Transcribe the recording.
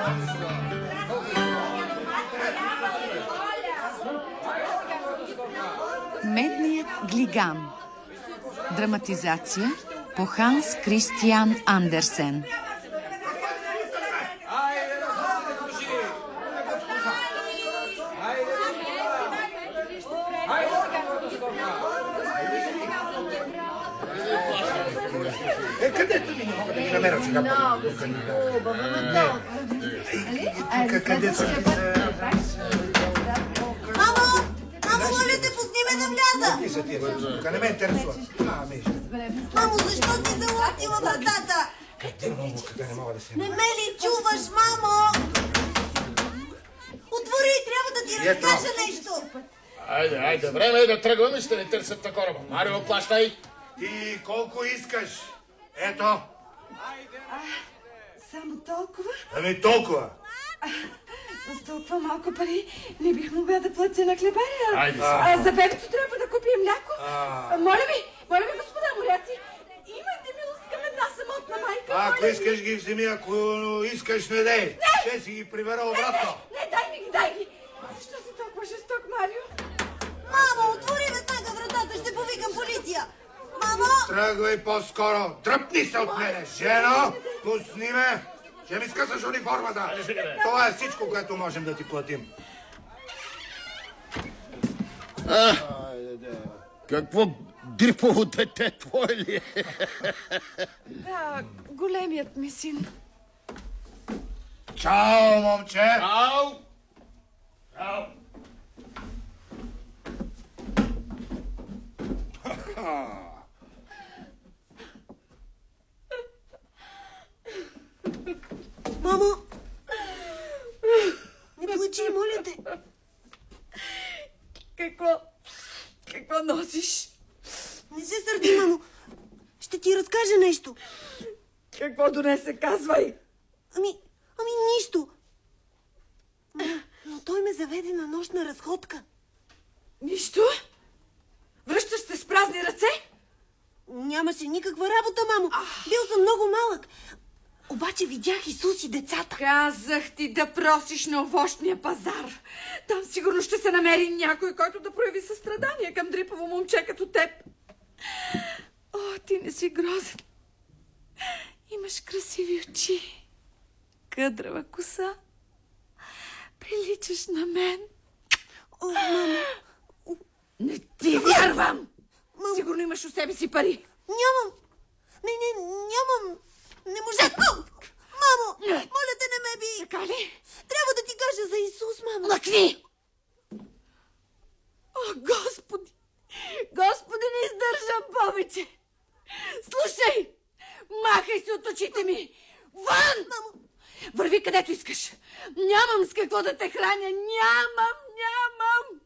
Медният глиган. Драматизация по Ханс Кристиан Андерсен. Където ми не мога да ги намеря сега? Много си хубава, много. Къде са? Мамо, моля те, пусни ме да вляза. Какви са тия? Тук не ме интересува. Мамо, защо си залутила вратата? Къде не мога да се... Не ме ли чуваш, мамо? Отвори, трябва да ти разкажа нещо. Айде, време е да тръгваме, ще ни търсят на кораба. Марио, плащай! Ти колко искаш? Ето. Само толкова? Ами толкова. С толкова малко пари не бих могла да платя на хлебаря. Айде За бебето трябва да купим мляко. Моля ви, господа моряци, имайте милост към една самотна майка. Ако искаш ги вземи, ако искаш не дей. Ще си ги прибера обратно. Не, дай ги. Защо си толкова жесток, Марио? Мамо, отвори веднага вратата, ще повикам полиция. Мамо! Тръгвай по-скоро. Дръпни се от мене. Жено, пусни ме. Ще ми скъсаш униформата. Това е всичко, което можем да ти платим. Какво дрипово дете твое ли е? Да, големият ми син. Чао, момче. Чао! Мамо! Не плачи, моля те. Какво носиш? Не се сърди, мамо. Ще ти разкажа нещо. Какво донесе, казвай? Ами нищо. Но той ме заведе на нощна разходка. Нищо? Връщаш се с празни ръце? Нямаше никаква работа, мамо. Бил съм много малък. Обаче видях Исус и децата. Казах ти да просиш на овощния пазар. Там сигурно ще се намери някой, който да прояви състрадание към дрипово момче като теб. О, ти не си грозен. Имаш красиви очи, къдрава коса. Приличаш на мен. О, мамо. Не ти вярвам! Мамо. Сигурно имаш у себе си пари. Нямам. Нямам. Не можах. Мамо, моля те, не ме би. Така ли? Трябва да ти кажа за Исус, мамо. Лъкни! О, Господи! Господи, не издържам повече! Слушай! Махай се от очите ми! Вън! Мамо. Върви където искаш. Нямам с какво да те храня. Нямам!